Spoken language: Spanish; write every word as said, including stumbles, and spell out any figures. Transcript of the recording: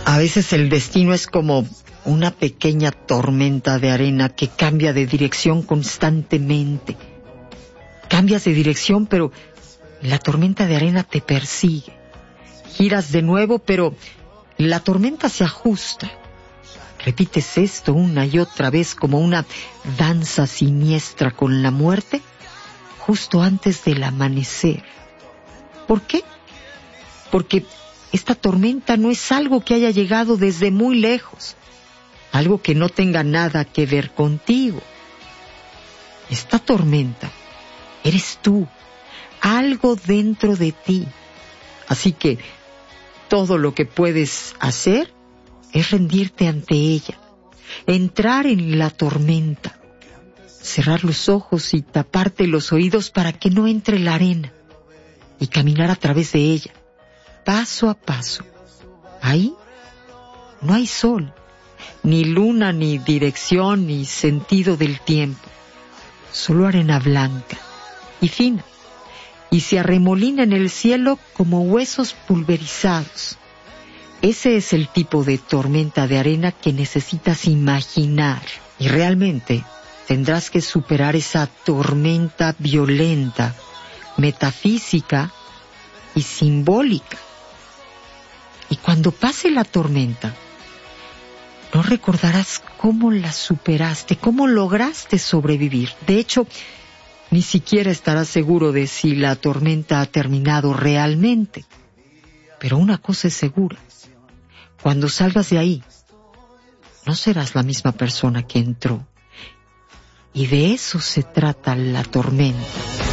A veces el destino es como una pequeña tormenta de arena que cambia de dirección constantemente. Cambias de dirección, pero la tormenta de arena te persigue. Giras de nuevo, pero la tormenta se ajusta. Repites esto una y otra vez como una danza siniestra con la muerte justo antes del amanecer. ¿Por qué? Porque esta tormenta no es algo que haya llegado desde muy lejos, algo que no tenga nada que ver contigo. Esta tormenta eres tú, algo dentro de ti. Así que todo lo que puedes hacer es rendirte ante ella, entrar en la tormenta, cerrar los ojos y taparte los oídos para que no entre la arena y caminar a través de ella, paso a paso. Ahí no hay sol, ni luna, ni dirección, ni sentido del tiempo, solo arena blanca y fina, y se arremolina en el cielo como huesos pulverizados. Ese es el tipo de tormenta de arena que necesitas imaginar, y realmente tendrás que superar esa tormenta violenta, metafísica y simbólica. Y cuando pase la tormenta, no recordarás cómo la superaste, cómo lograste sobrevivir. De hecho, ni siquiera estarás seguro de si la tormenta ha terminado realmente. Pero una cosa es segura: cuando salgas de ahí, no serás la misma persona que entró. Y de eso se trata la tormenta.